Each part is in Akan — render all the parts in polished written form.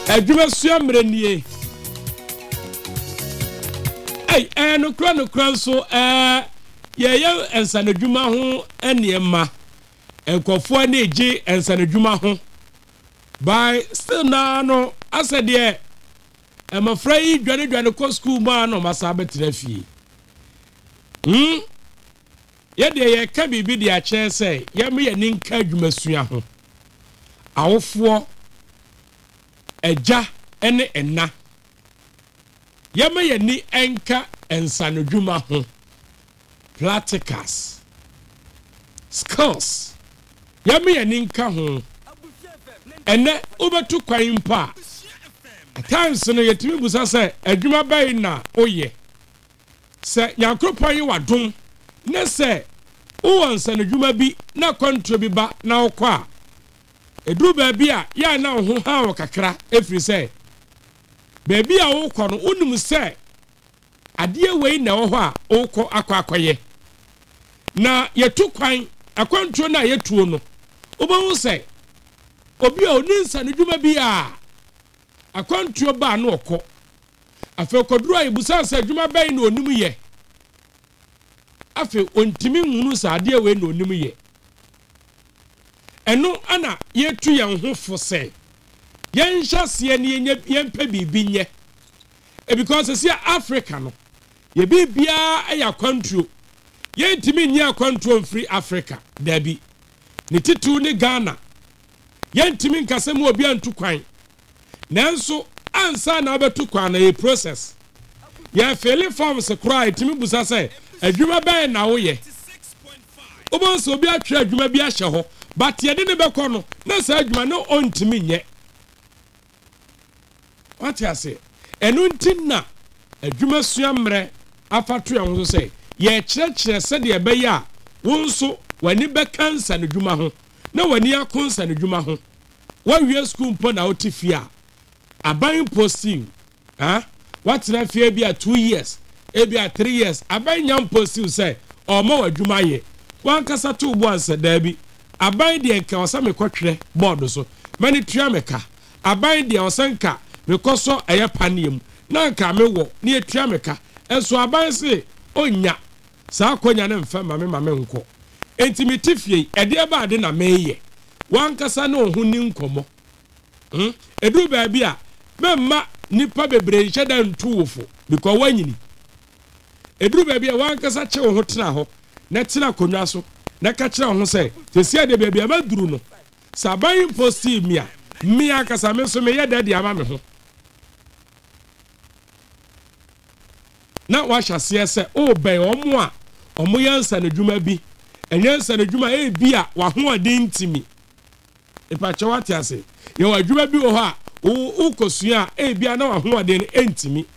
adwuma sua mrenie no kran so ye ensanadwuma ho eniema enkofo na eji ensanadwuma ho by still na no asede amafra yi dwane ko school ma no masa betra fie ye de ye ka bibi de a kyen say ye me ye ninka adwuma sua ho awofo eja ene enna ye me ye ni enka ensanadwuma ho practicals skills ye me ye ninka ho ene obetu kwan pa at times no yetimi busa say adwuma bai na oye say yakropan yi wadom ne say o ensanadwuma bi na control bi ba na okwa eduru ba bi a ya na ho ha wo kakra efiri say baby a wo kɔ no unum say ade wei na wo ho a wo kɔ akwakoye na yetu kwan akwantuo na yetuo no obo say obi a oninsa no dwuma bi a akwantuo ba na okɔ afa koduru a ibusa say dwuma bai na onim ye afa ontimi hunu sa ade wei na onim ye eno ana yetu yan ho fo say yen hyase ne yen pa bibi nye because see Africa no ye bibia aya kwantuo yen timi nya kwantuo free Africa dabi ne titu ne Ghana yen timi nkasem obi antu kwan nanso ansa na abetu kwan na ye process ye fele forms cry timi busa say adwuma ban na wo ye obonso obi atwa adwuma bi ahye ho but ye de ne bekɔ no na sa adwuma no ontimi nye what you say enu ntinna adwuma sua mre afatu ya ho say ye kyerɛkyerɛ sɛ de be ya wonso wani bɛka nsa no dwuma ho na wani akonsa no dwuma ho wa wie school mpo na otifia aban posting what na fie bi a 2 years e bi a 3 years aban nyam posting say o ma wadwuma ye wan kasa to bo ansa da bi aban de enka osa me kɔtwere board so mani tua meka aban de osanka me koso eye panem na nka me wo na etua meka enso aban se onya sa akonya ne mfa mame nko entimiti fie ede ba ade na meye wan kasa na ohun ni nkomo edu ba bia memma nipa bebre hyeda ntuwofo because wanyini edu ba bia wan kasa che ho tena ho na tena konwa so na ka kira ho se tesia de bia maduru no saban posti mia kasa me so me yeda de ama me ho na wa hyase se o ben omo a omo yansa na dwuma bi enyansa na dwuma e bi a wa ho ade ntimi ipacho wati ase ye wa dwuma bi wo ho a ukosua e bi a na wa ho ade ntimi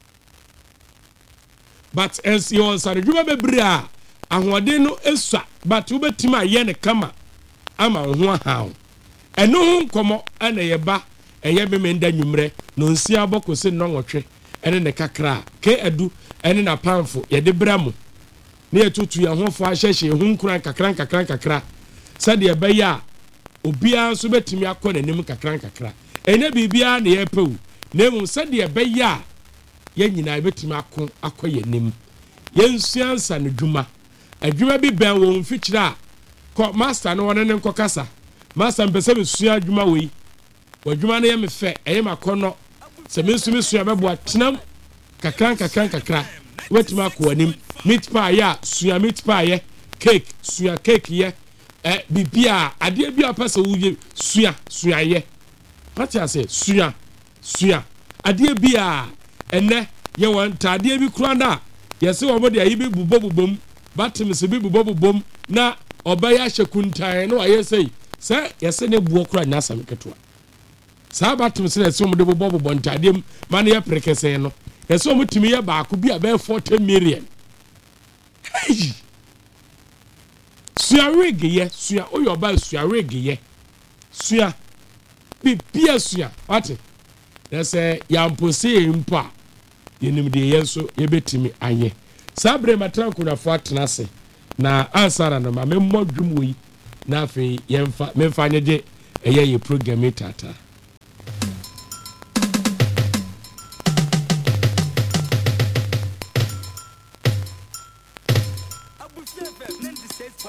but as you yansa na dwuma bebre a ahode no esua but ubetima aye ne kama ama ho hawo eno ho nkomo ana ye ba eye be menda nwumre no nsi abokose no nwotwe ene ne kakra ke adu ene na panfo ye de bramo ne etutu ya ho fo ahyehye hu nkran kakra sade ye be ya obia so betimi akọ nanim kakra ene bibia na ye pewu na mu sade ye be ya ye nyina betimi akọ ye nim ye nsuansa ne dwuma adwuma bi ben wo mfikira ko master no wona ne nkokasa master mpese be sua adwuma we wadwuma na ye me fe eye makono se me sua bebo atenam kakra wetima akọ anim meat pie ya sua meat pie cake sua cake ye bibia ade bia pese wo sua ye what you say sua ade bia ene ye won tade bi kura na ye se wo mo de ayi bi bubobom batem se bi bubobom na obaya hyekuntan no aye sei se ye se ne buo kura nya sam ketua sa batem se se mo de bubobom ntadem ma ne ye prekese no ye se mo timi ye ba ko bi aba 40 million hey sua wig ye sua oyo ba sua wig ye sua bibia sua what ye se ya mpose mpa yenim de yenso ye betimi anye sabre matranko na fo atnase na ansara no ma memmo dwum yi na afi yemfa memfa nyeje eye ye program tata Abu FM 96.